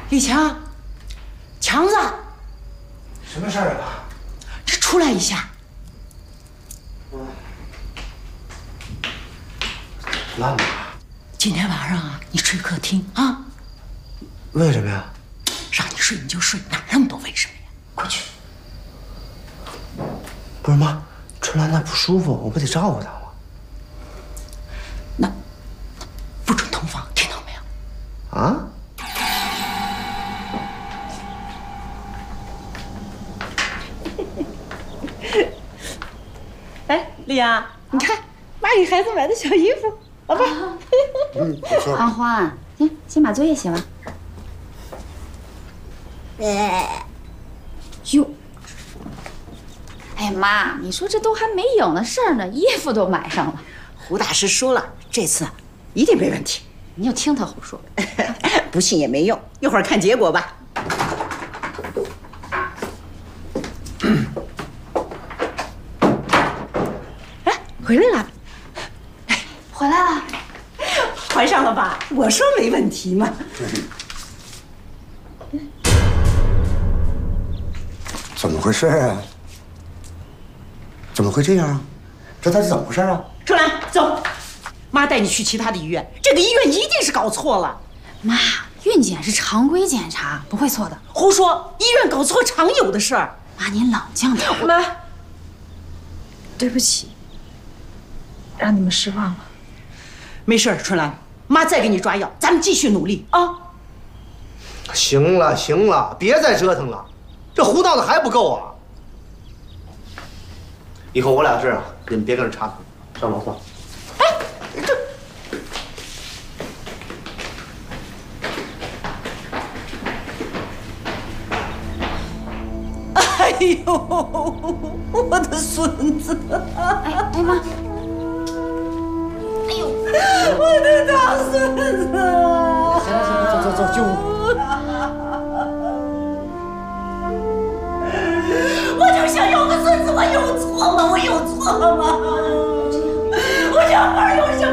李强，强子， 什么事儿啊？ 你出来一下。 妈， 今天晚上啊，你睡客厅啊。 为什么呀？ 让你睡你就睡，哪那么多为什么呀？快去。 不是妈，春兰她不舒服，我不得照顾她吗？ 那不准同房，听到没有？ 啊？ 哎，丽阳，你看妈给孩子买的小衣服，宝贝。 不错。 阿欢，行，先把作业写完。哟，哎呀妈，你说这都还没影的事儿呢，衣服都买上了。 胡大师说了，这次一定没问题。 你就听他胡说， 不信也没用，一会儿看结果吧。哎，回来了， 回来了。 怀上了吧？我说没问题嘛。 怎么回事啊？怎么会这样啊？这到底怎么回事啊？ 春兰，走，妈带你去其他的医院。这个医院一定是搞错了。 妈，孕检是常规检查，不会错的。 胡说，医院搞错常有的事儿。 妈，您冷静点。 妈，对不起，让你们失望了。 没事儿，春兰，妈再给你抓药，咱们继续努力啊。 行了行了，别再折腾了，这胡闹的还不够啊！以后我俩的事啊，你们别跟着插嘴，上楼吧。 哎呦，我的孙子！ 哎妈，哎呦， 我的大孙子！ 行了行了，走，进屋。 我就想要个孙子，我有错吗？我有错吗？我这样玩有什么？